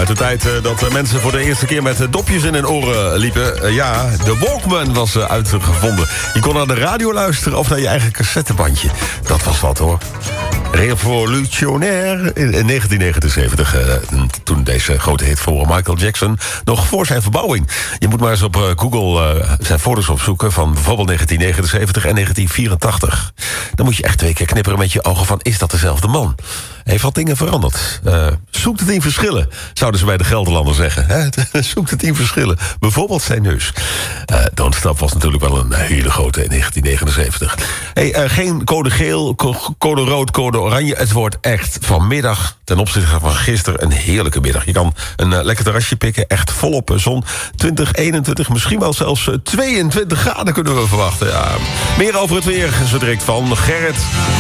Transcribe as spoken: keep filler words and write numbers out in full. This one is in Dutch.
Uit de tijd uh, dat uh, mensen voor de eerste keer met uh, dopjes in hun oren liepen. Uh, ja, de Walkman was uh, uitgevonden. Je kon naar de radio luisteren of naar je eigen cassettebandje. Dat was wat, hoor. Revolutionair in negentien negenenzeventig. Uh, toen deze grote hit voor Michael Jackson. Nog voor zijn verbouwing. Je moet maar eens op uh, Google uh, zijn foto's opzoeken van bijvoorbeeld negentien negenenzeventig en negentien vierentachtig. Dan moet je echt twee keer knipperen met je ogen van, is dat dezelfde man? Heeft wat dingen veranderd. Uh, zoekt het in verschillen, zouden ze bij de Gelderlander zeggen. Hè? Zoekt het in verschillen. Bijvoorbeeld zijn neus. Uh, Don't Stop was natuurlijk wel een hele grote in negentien negenenzeventig. Hey, uh, geen code geel, code rood, code oranje. Het wordt echt vanmiddag, ten opzichte van gisteren, een heerlijke middag. Je kan een uh, lekker terrasje pikken, echt volop zon. twintig, eenentwintig, misschien wel zelfs uh, tweeëntwintig graden kunnen we verwachten. Ja. Meer over het weer, zo direct van Gerrit.